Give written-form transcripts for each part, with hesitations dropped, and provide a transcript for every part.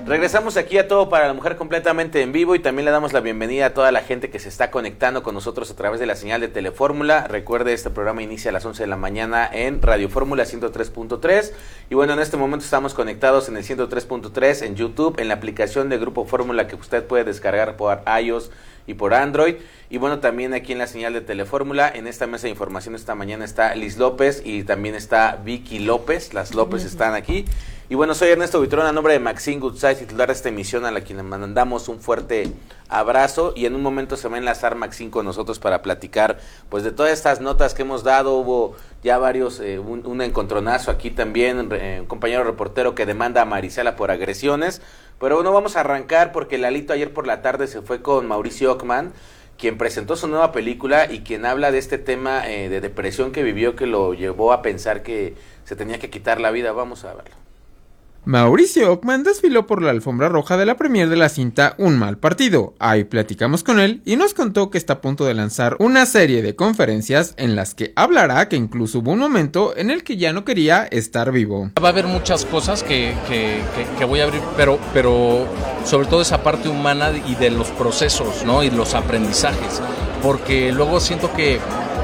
Regresamos aquí a Todo para la Mujer completamente en vivo y también le damos la bienvenida a toda la gente que se está conectando con nosotros a través de la señal de Telefórmula. Recuerde, este programa inicia a las 11 de la mañana en Radio Fórmula 103.3 y bueno, en este momento estamos conectados en el 103.3 en YouTube, en la aplicación de Grupo Fórmula que usted puede descargar por iOS y por Android. Y bueno, también aquí en la señal de Telefórmula, en esta mesa de información esta mañana está Liz López y también está Vicky López. Las López están aquí. Y bueno, soy Ernesto Buitrón, a nombre de Maxine Goodside, titular de esta emisión, a la quien le mandamos un fuerte abrazo. Y en un momento se va a enlazar Maxine con nosotros para platicar pues de todas estas notas que hemos dado. Hubo ya varios, un encontronazo aquí también, un compañero reportero que demanda a Marisela por agresiones. Pero bueno, vamos a arrancar porque Lalito ayer por la tarde se fue con Mauricio Ockman, quien presentó su nueva película y quien habla de este tema de depresión que vivió, que lo llevó a pensar que se tenía que quitar la vida. Vamos a verlo. Mauricio Ockman desfiló por la alfombra roja de la premier de la cinta Un Mal Partido. Ahí platicamos con él y nos contó que está a punto de lanzar una serie de conferencias en las que hablará que incluso hubo un momento en el que ya no quería estar vivo. Va a haber muchas cosas que voy a abrir, pero sobre todo esa parte humana y de los procesos, ¿no? Y los aprendizajes, porque luego siento que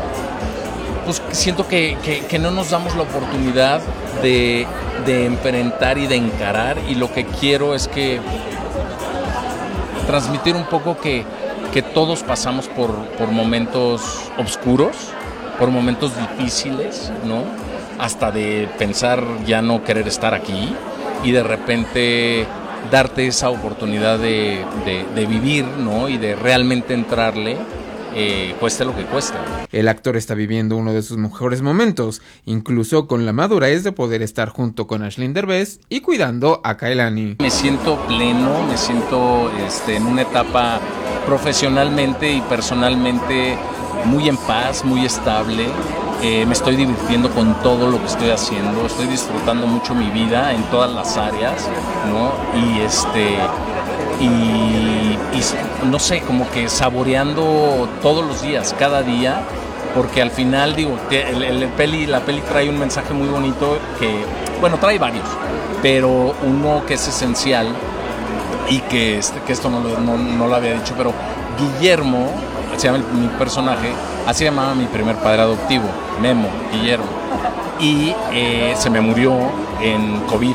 no nos damos la oportunidad de enfrentar y de encarar, y lo que quiero es que transmitir un poco que todos pasamos por momentos oscuros, por momentos difíciles, ¿no? Hasta de pensar ya no querer estar aquí y de repente darte esa oportunidad de vivir, ¿no? Y de realmente entrarle. Cueste lo que cueste. El actor está viviendo uno de sus mejores momentos, incluso con la madurez de poder estar junto con Aislinn Derbez y cuidando a Kailani. Me siento pleno, me siento en una etapa profesionalmente y personalmente muy en paz, muy estable. Me estoy divirtiendo con todo lo que estoy haciendo, estoy disfrutando mucho mi vida en todas las áreas, ¿no? Y no sé, como que saboreando todos los días, cada día, porque al final digo que la peli trae un mensaje muy bonito que, bueno, trae varios, pero uno que es esencial y que esto no lo había dicho, pero Guillermo, se llama mi personaje, así llamaba mi primer padre adoptivo, Memo, Guillermo, y se me murió en COVID.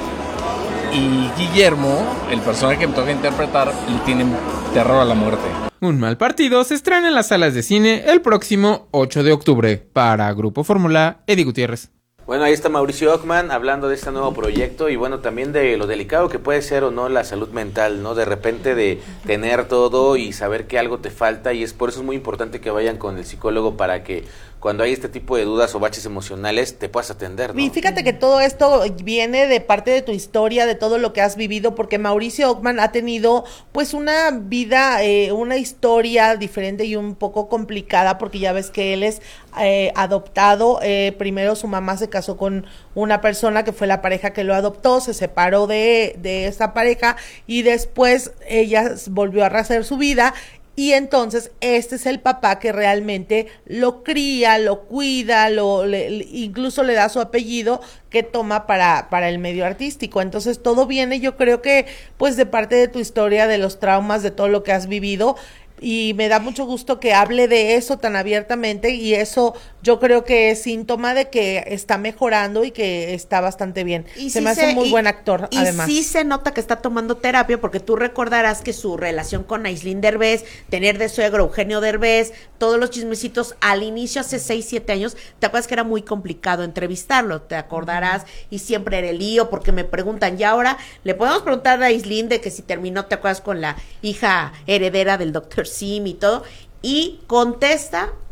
Y Guillermo, el personaje que me toca interpretar, le tiene terror a la muerte. Un Mal Partido se estrena en las salas de cine el próximo 8 de octubre. Para Grupo Fórmula, Eddie Gutiérrez. Bueno, ahí está Mauricio Ockman hablando de este nuevo proyecto y bueno, también de lo delicado que puede ser o no la salud mental, ¿no? De repente de tener todo y saber que algo te falta, y por eso es muy importante que vayan con el psicólogo para que cuando hay este tipo de dudas o baches emocionales te puedas atender, ¿no? Y fíjate que todo esto viene de parte de tu historia, de todo lo que has vivido, porque Mauricio Ockman ha tenido pues una vida, una historia diferente y un poco complicada, porque ya ves que él es adoptado. Primero su mamá se casó con una persona que fue la pareja que lo adoptó, se separó de esa pareja y después ella volvió a rehacer su vida. Y entonces este es el papá que realmente lo cría, lo cuida, incluso le da su apellido que toma para el medio artístico. Entonces todo viene, yo creo que pues de parte de tu historia, de los traumas, de todo lo que has vivido. Y me da mucho gusto que hable de eso tan abiertamente, y eso yo creo que es síntoma de que está mejorando y que está bastante bien. Se me hace muy buen actor, además. Y sí se nota que está tomando terapia, porque tú recordarás que su relación con Aislinn Derbez, tener de suegro Eugenio Derbez, todos los chismecitos al inicio, hace 6-7 años, ¿te acuerdas que era muy complicado entrevistarlo? Te acordarás, y siempre era el lío, porque me preguntan, y ahora le podemos preguntar a Aislinn de que si terminó, ¿te acuerdas?, con la hija heredera del doctor Sim y todo, y contesta